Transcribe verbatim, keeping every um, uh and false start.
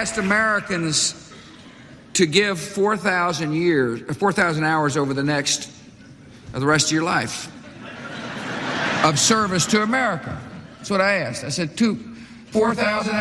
asked Americans to give four thousand years, four thousand hours over the next, uh, the rest of your life of service to America. That's what I asked. I said, two, four thousand